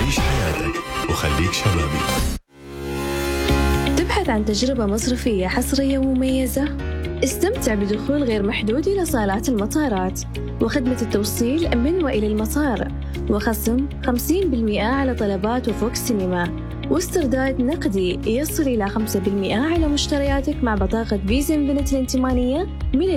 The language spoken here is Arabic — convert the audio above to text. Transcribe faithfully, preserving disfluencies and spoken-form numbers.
عيش حياتك وخليك شبابي. تبحث عن تجربة مصرفية حصرية ومميزة؟ استمتع بدخول غير محدود إلى صالات المطارات وخدمة التوصيل من وإلى المطار، وخصم خمسين بالمئة على طلبات وفوكس سينما، واسترداد نقدي يصل إلى خمسة بالمئة على مشترياتك مع بطاقة فيزا انفينيتي الائتمانية من